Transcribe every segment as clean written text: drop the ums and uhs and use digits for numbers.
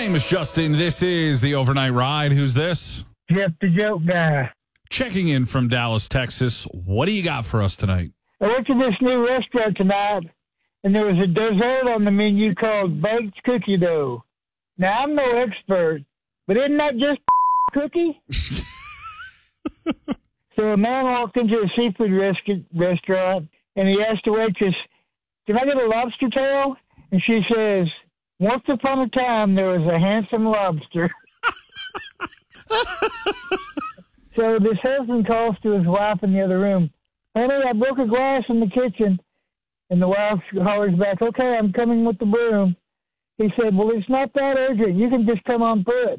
name is Justin. This is the Overnight Ride. Who's this? Jeff the Joke Guy. Checking in from Dallas, Texas. What do you got for us tonight? I went to this new restaurant tonight, and there was a dessert on the menu called baked cookie dough. Now, I'm no expert, but isn't that just cookie? So a man walked into a seafood restaurant, and he asked the waitress, "Can I get a lobster tail?" And she says, "Once upon a time, there was a handsome lobster." So this husband calls to his wife in the other room, "Honey, I broke a glass in the kitchen." And the wife hollers back, "Okay, I'm coming with the broom." He said, "Well, it's not that urgent. You can just come on foot."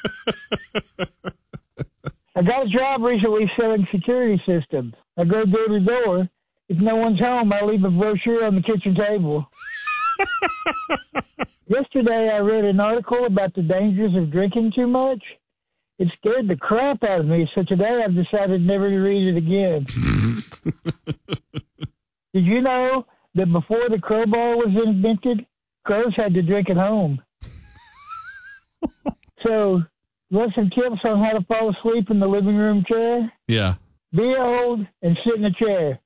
I got a job recently selling security systems. I go door to door. If no one's home, I leave a brochure on the kitchen table. Yesterday, I read an article about the dangers of drinking too much. It scared the crap out of me, so today I've decided never to read it again. Did you know that before the crowbar was invented, crows had to drink at home? So, you want some tips on how to fall asleep in the living room chair? Yeah. Be old and sit in a chair.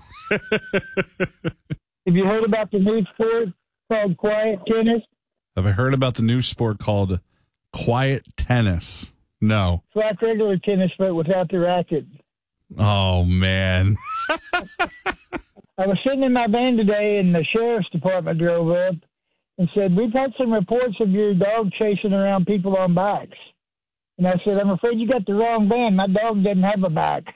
Have you heard about the new sport called quiet tennis? Have I heard about the new sport called quiet tennis? No. It's like regular tennis, but without the racket. Oh, man. I was sitting in my van today, and the sheriff's department drove up and said, "We've had some reports of your dog chasing around people on bikes." And I said, "I'm afraid you got the wrong van. My dog doesn't have a bike."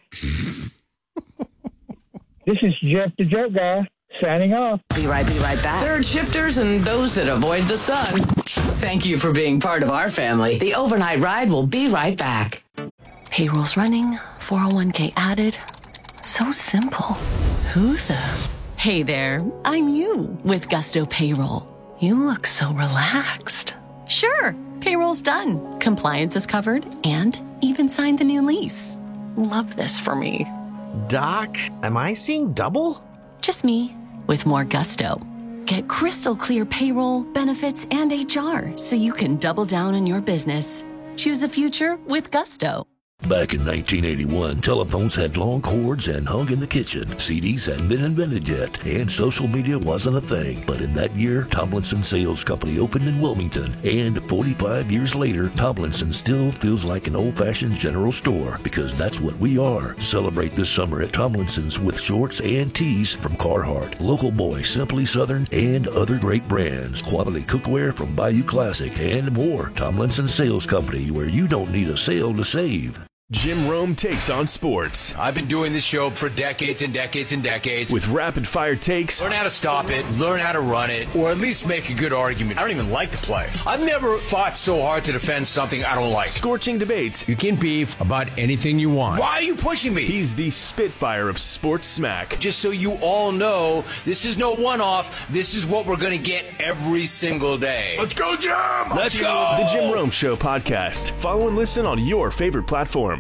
This is Jeff the Joke Guy, signing off. Be right back. Third shifters and those that avoid the sun. Thank you for being part of our family. The Overnight Ride will be right back. Payroll's running, 401k added. So simple. Who the? Hey there, I'm you with Gusto Payroll. You look so relaxed. Sure, payroll's done. Compliance is covered and even signed the new lease. Love this for me. Doc, am I seeing double? Just me with more gusto. Get crystal clear payroll, benefits, and HR so you can double down on your business. Choose a future with Gusto. Back in 1981, telephones had long cords and hung in the kitchen. CDs hadn't been invented yet, and social media wasn't a thing. But in that year, Tomlinson Sales Company opened in Wilmington, and 45 years later, Tomlinson still feels like an old-fashioned general store, because that's what we are. Celebrate this summer at Tomlinson's with shorts and tees from Carhartt, Local Boy, Simply Southern, and other great brands. Quality cookware from Bayou Classic, and more. Tomlinson Sales Company, where you don't need a sale to save. Jim Rome takes on sports. I've been doing this show for decades and decades and decades. With rapid-fire takes. Learn how to stop it, learn how to run it, or at least make a good argument. I don't even like to play. I've never fought so hard to defend something I don't like. Scorching debates. You can beef about anything you want. Why are you pushing me? He's the Spitfire of sports smack. Just so you all know, this is no one-off. This is what we're going to get every single day. Let's go, Jim! Let's go! The Jim Rome Show podcast. Follow and listen on your favorite platform.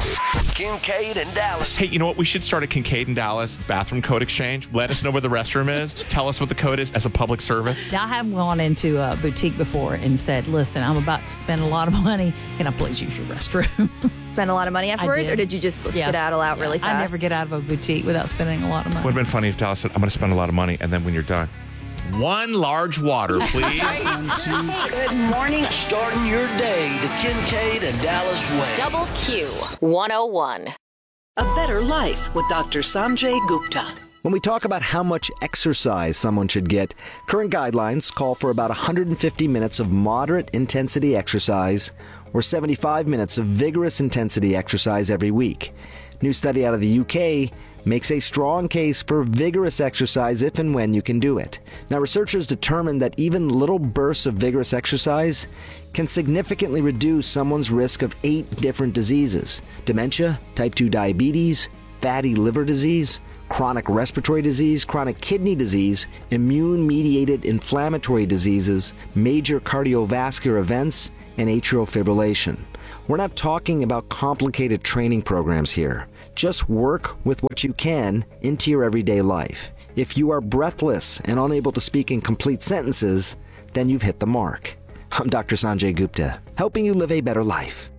Kincaid and Dallas. Hey, you know what? We should start a Kincaid and Dallas bathroom code exchange. Let us know where the restroom is. Tell us what the code is as a public service. I have gone into a boutique before and said, "Listen, I'm about to spend a lot of money. Can I please use your restroom?" Spend a lot of money afterwards, or did you just skedaddle out really fast? I never get out of a boutique without spending a lot of money. Would have been funny if Dallas said, "I'm going to spend a lot of money," and then when you're done, one large water, please. Good morning. Starting your day the Kincaid and Dallas way. Double Q 101. A better life with Dr. Sanjay Gupta. When we talk about how much exercise someone should get, current guidelines call for about 150 minutes of moderate intensity exercise or 75 minutes of vigorous intensity exercise every week. New study out of the UK makes a strong case for vigorous exercise if and when you can do it. Now, researchers determined that even little bursts of vigorous exercise can significantly reduce someone's risk of 8 different diseases: dementia, type 2 diabetes, fatty liver disease, chronic respiratory disease, chronic kidney disease, immune-mediated inflammatory diseases, major cardiovascular events, and atrial fibrillation. We're not talking about complicated training programs here. Just work with what you can into your everyday life. If you are breathless and unable to speak in complete sentences, then you've hit the mark. I'm Dr. Sanjay Gupta, helping you live a better life.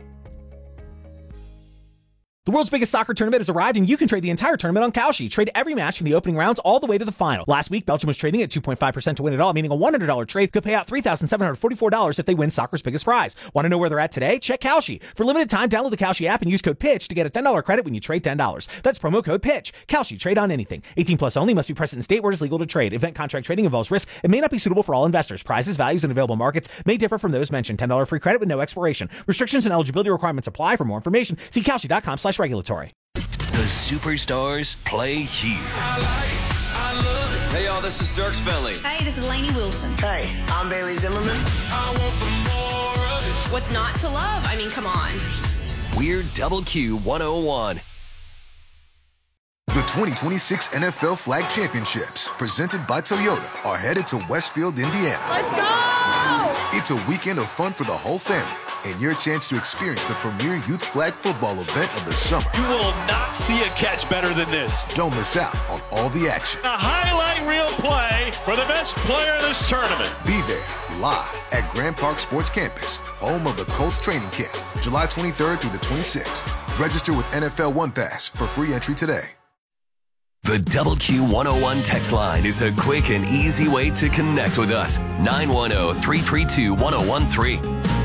The world's biggest soccer tournament has arrived, and you can trade the entire tournament on Kalshi. Trade every match from the opening rounds all the way to the final. Last week, Belgium was trading at 2.5% to win it all, meaning a $100 trade could pay out $3,744 if they win soccer's biggest prize. Want to know where they're at today? Check Kalshi. For limited time, download the Kalshi app and use code PITCH to get a $10 credit when you trade $10. That's promo code PITCH. Kalshi, trade on anything. 18 plus only, must be present in state where it is legal to trade. Event contract trading involves risk and may not be suitable for all investors. Prizes, values, and available markets may differ from those mentioned. $10 free credit with no expiration. Restrictions and eligibility requirements apply. For more information, see Kalshi.com/regulatory. The superstars play here. Hey, y'all, this is Dirk Bentley. Hey, this is Lainey Wilson. Hey, I'm Bailey Zimmerman. I want some more of this. What's not to love? I mean, come on. We're Double Q 101. The 2026 NFL Flag Championships, presented by Toyota, are headed to Westfield, Indiana. Let's go! It's a weekend of fun for the whole family, and your chance to experience the premier youth flag football event of the summer. You will not see a catch better than this. Don't miss out on all the action. A highlight reel play for the best player of this tournament. Be there live at Grand Park Sports Campus, home of the Colts training camp, July 23rd through the 26th. Register with NFL One Pass for free entry today. The Double Q 101 text line is a quick and easy way to connect with us. 910-332-1013.